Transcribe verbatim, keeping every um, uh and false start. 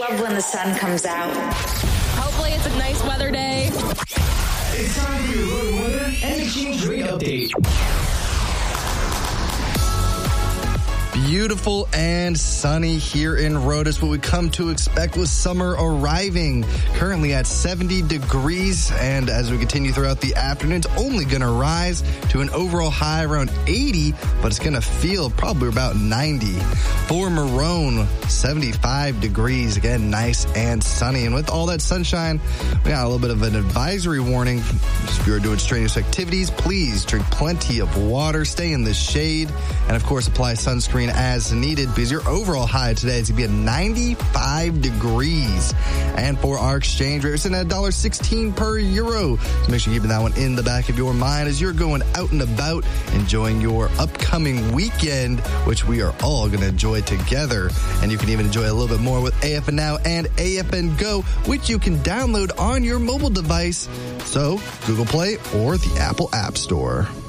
love when the sun comes out. Hopefully it's a nice weather day. It's time for your road weather and exchange rate update. Beautiful and sunny here in Rhodus. What we come to expect with summer arriving. Currently at seventy degrees, and as we continue throughout the afternoon, it's only going to rise to an overall high around eighty, but it's going to feel probably about ninety. For Marone, seventy-five degrees. Again, nice and sunny. And with all that sunshine, we got a little bit of an advisory warning. If you're doing strenuous activities, please drink plenty of water, stay in the shade, and of course apply sunscreen as needed, because your overall high today is going to be at ninety-five degrees. And for our exchange rate, we're sitting at one dollar sixteen per euro. So make sure you're keeping that one in the back of your mind as you're going out and about, enjoying your upcoming weekend, which we are all going to enjoy together. And you can even enjoy a little bit more with A F N Now and A F N Go, which you can download on your mobile device. So Google Play or the Apple App Store.